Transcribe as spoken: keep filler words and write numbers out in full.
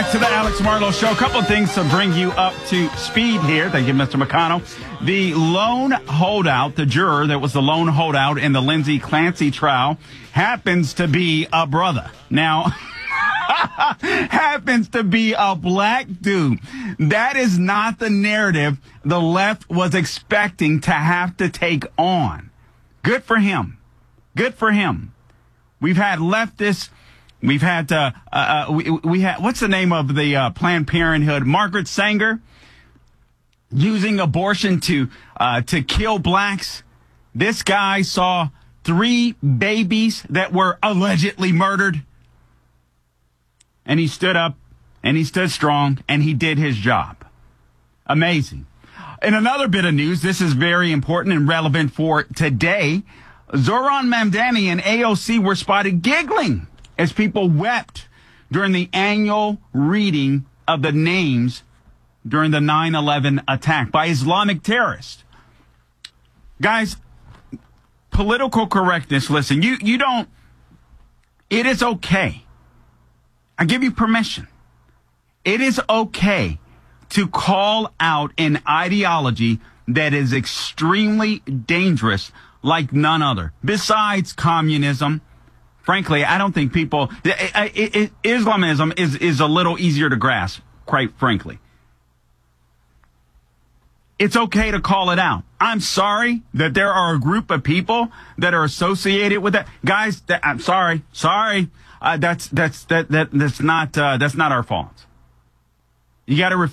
back to the Alex Marlowe Show. A couple of things to bring you up to speed here. Thank you, Mister McConnell. The lone holdout, the juror that was the lone holdout in the Lindsey Clancy trial, happens to be a brother. Now, happens to be a black dude. That is not the narrative the left was expecting to have to take on. Good for him. Good for him. We've had leftists. We've had, uh, uh, we, we had, what's the name of the uh, Planned Parenthood? Margaret Sanger using abortion to, uh, to kill blacks. This guy saw three babies that were allegedly murdered. And he stood up and he stood strong and he did his job. Amazing. In another bit of news, this is very important and relevant for today. Zohran Mamdani and A O C were spotted giggling as people wept during the annual reading of the names during the nine eleven attack by Islamic terrorists. Guys, political correctness, listen, you, you don't, it is okay. I give you permission. It is okay to call out an ideology that is extremely dangerous like none other. Besides communism, frankly, I don't think people, it, it, it, Islamism is, is a little easier to grasp, quite frankly. It's okay to call it out. I'm sorry that there are a group of people that are associated with that. Guys, that, I'm sorry, sorry. Uh, that's, that's, that, that, that's not, uh, that's not our fault. You got to